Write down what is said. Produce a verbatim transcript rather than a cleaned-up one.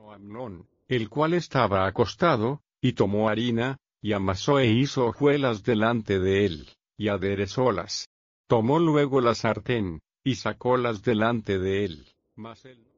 Amnón, el cual estaba acostado, y tomó harina, y amasó e hizo hojuelas delante de él, y aderezólas. Tomó luego la sartén, y sacólas delante de él. Mas él